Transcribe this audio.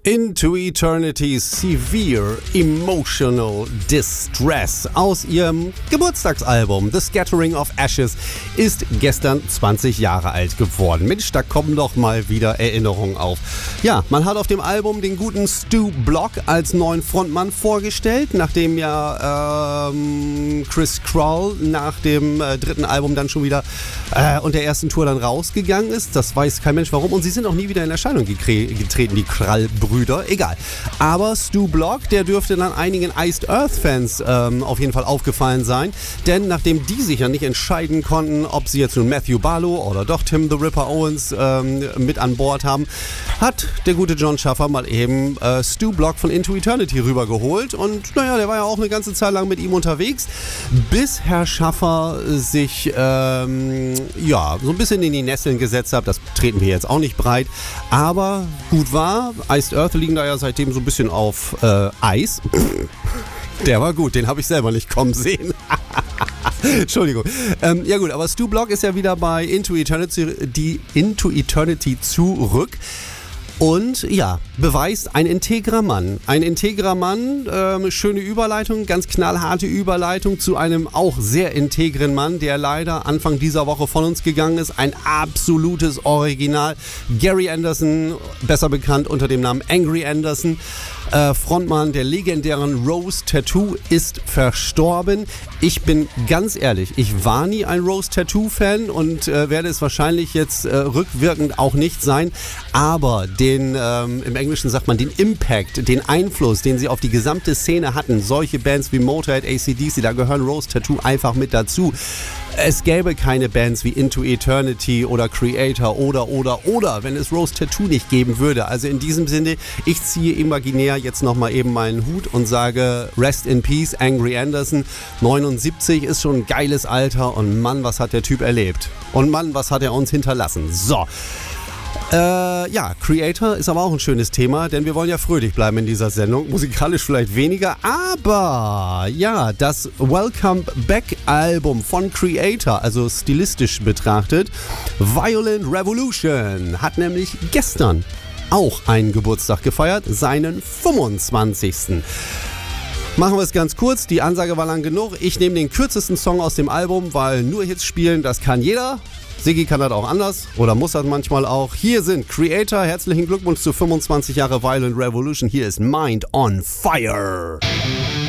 Into Eternity Severe Emotional Distress aus ihrem Geburtstagsalbum The Scattering of Ashes ist gestern 20 Jahre alt geworden. Mensch, da kommen doch mal wieder Erinnerungen auf. Ja, man hat auf dem Album den guten Stu Block als neuen Frontmann vorgestellt, nachdem ja Chris Crowell nach dem dritten Album dann schon wieder und der ersten Tour dann rausgegangen ist. Das weiß kein Mensch warum und sie sind auch nie wieder in Erscheinung getreten, die Krall-Brüder. Egal. Aber Stu Block, der dürfte dann einigen Iced Earth-Fans auf jeden Fall aufgefallen sein. Denn nachdem die sich ja nicht entscheiden konnten, ob sie jetzt nun Matthew Barlow oder doch Tim the Ripper Owens mit an Bord haben, hat der gute Jon Schaffer mal eben Stu Block von Into Eternity rübergeholt. Und naja, der war ja auch eine ganze Zeit lang mit ihm unterwegs, bis Herr Schaffer sich so ein bisschen in die Nesseln gesetzt hat. Das treten wir jetzt auch nicht breit. Aber gut war, Iced Earth liegen da ja seitdem so ein bisschen auf Eis. Der war gut, den habe ich selber nicht kommen sehen. Entschuldigung. Ja gut, aber Stu Block ist ja wieder bei Into Eternity zurück. Und ja, beweist ein integrer Mann. Ein integrer Mann, schöne Überleitung, ganz knallharte Überleitung zu einem auch sehr integren Mann, der leider Anfang dieser Woche von uns gegangen ist. Ein absolutes Original. Gary Anderson, besser bekannt unter dem Namen Angry Anderson, Frontmann der legendären Rose Tattoo, ist verstorben. Ich bin ganz ehrlich, ich war nie ein Rose Tattoo-Fan und werde es wahrscheinlich jetzt rückwirkend auch nicht sein, aber im Englischen sagt man den Impact, den Einfluss, den sie auf die gesamte Szene hatten, solche Bands wie Motorhead, AC/DC, da gehören Rose Tattoo einfach mit dazu. Es gäbe keine Bands wie Into Eternity oder Creator oder, wenn es Rose Tattoo nicht geben würde. Also in diesem Sinne, ich ziehe imaginär jetzt nochmal eben meinen Hut und sage Rest in Peace, Angry Anderson. 79 ist schon ein geiles Alter und Mann, was hat der Typ erlebt? Und Mann, was hat er uns hinterlassen? So. Creator ist aber auch ein schönes Thema, denn wir wollen ja fröhlich bleiben in dieser Sendung. Musikalisch vielleicht weniger, aber ja, das Welcome Back Album von Creator, also stilistisch betrachtet, Violent Revolution, hat nämlich gestern auch einen Geburtstag gefeiert, seinen 25. Machen wir es ganz kurz, die Ansage war lang genug. Ich nehme den kürzesten Song aus dem Album, weil nur Hits spielen, das kann jeder. Siggi kann das auch anders oder muss das manchmal auch. Hier sind Creator, herzlichen Glückwunsch zu 25 Jahre Violent Revolution. Hier ist Mind on Fire.